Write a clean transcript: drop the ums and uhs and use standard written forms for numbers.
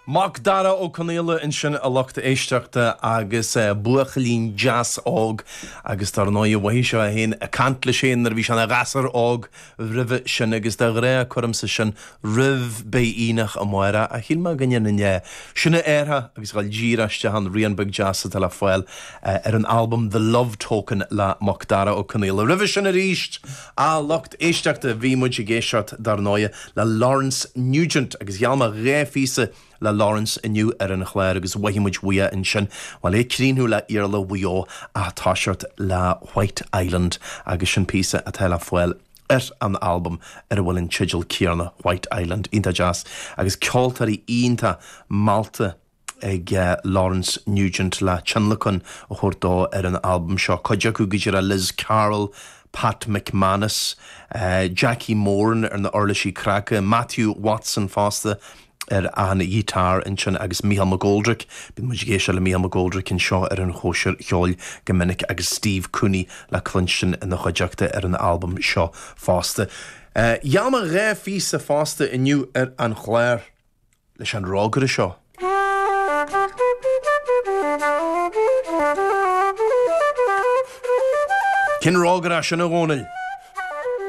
Mac dara ó Conéile in sin a lucht éisteachta agus buachalín jazz ág agus tar nóid bhaí seo a héin a cantla sin ar bhí sin a gasar ág rih sin agus de ré chum sa sin rih bé ínach a muire a chiilma gannne inné. Sinna éire agus gáil díraiste an Rianbug Jazz a tal foiil ar an album The Love Token le Mac dara ó Conéile. Rih sin a ríist a lucht éisteachta bhí muid i ggéisiart dar nóid le Lawrence Nugent agus gealma réfísa le Lawrence iniu ar an chléir agus wahimuid wia in sin bhil é crínú le iarla wio a táisiart le White Island agus sin písa a teile foiil an album ar bhfuil in Chidgel Ciarna White Island ínta jazz agus ceoltarí ínta Malta ag Lawrence Nugent le Chinlacon a chuirdá ar an album seo coideach go Liz Carroll, Pat McManus, Jackie Moran ar na Orlaisí Craca, Matthew Watson fásta ar an guitar in sin agus Michael McGoldrick, bin muid géise le Michael McGoldrick in seo ar an chóisiir cheoil gomininic agus Steve Cooney le clunsin in na chuideachta ar an album seo fásta. Jaama ré físa fásta iniu ar an chléir leis an rágur seo. Cin rágur a sin a gcónail.